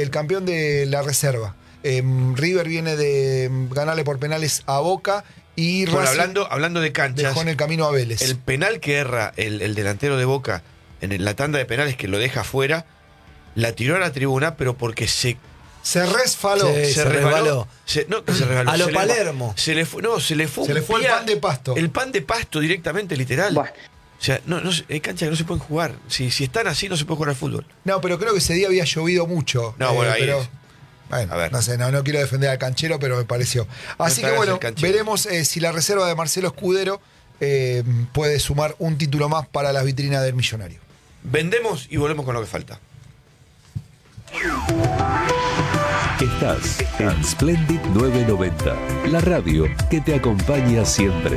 el campeón de la reserva. River viene de ganarle por penales a Boca y hablando de canchas, dejó en el camino a Vélez. El penal que erra el delantero de Boca en la tanda de penales que lo deja fuera, la tiró a la tribuna, pero porque se resbaló. Se resbaló. A lo Palermo. Se le fue el pan de pasto. El pan de pasto directamente, literal. Bueno. O sea, hay canchas que no se pueden jugar. Si están así, no se puede jugar al fútbol. No, pero creo que ese día había llovido mucho. Bueno, a ver. No sé, no quiero defender al canchero, pero me pareció. Así que bueno, veremos si la reserva de Marcelo Escudero puede sumar un título más para las vitrinas del Millonario. Vendemos y volvemos con lo que falta. Estás en Splendid 990, la radio que te acompaña siempre.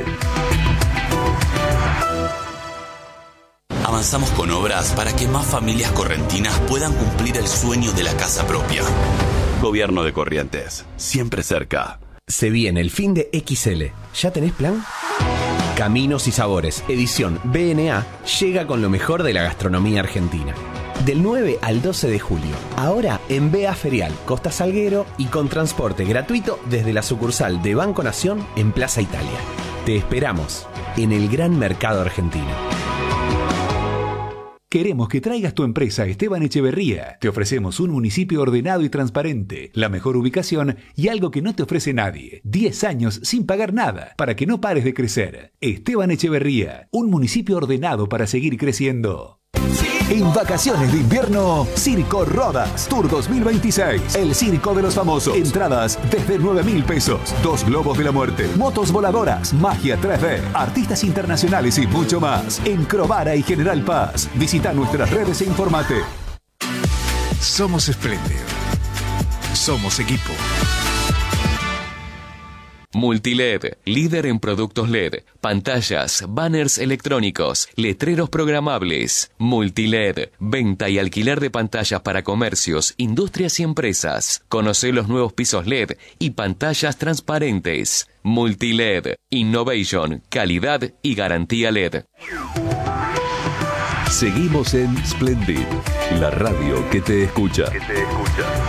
Avanzamos con obras para que más familias correntinas puedan cumplir el sueño de la casa propia. Gobierno de Corrientes, siempre cerca. Se viene el fin de XL. ¿Ya tenés plan? Caminos y Sabores, edición BNA, llega con lo mejor de la gastronomía argentina. Del 9 al 12 de julio. Ahora en BA Ferial, Costa Salguero y con transporte gratuito desde la sucursal de Banco Nación en Plaza Italia. Te esperamos en el gran mercado argentino. Queremos que traigas tu empresa a Esteban Echeverría. Te ofrecemos un municipio ordenado y transparente, la mejor ubicación y algo que no te ofrece nadie. 10 años sin pagar nada para que no pares de crecer. Esteban Echeverría, un municipio ordenado para seguir creciendo. En vacaciones de invierno, Circo Rodas Tour 2026. El circo de los famosos. Entradas desde 9.000 pesos. 2 globos de la muerte, motos voladoras, magia 3D, artistas internacionales y mucho más. En Crovara y General Paz. Visita nuestras redes e informate. Somos espléndidos. Somos equipo. Multiled, líder en productos LED, pantallas, banners electrónicos, letreros programables. Multiled, venta y alquiler de pantallas para comercios, industrias y empresas. Conoce los nuevos pisos LED y pantallas transparentes. Multiled, innovation, calidad y garantía LED. Seguimos en Splendid, la radio que te escucha.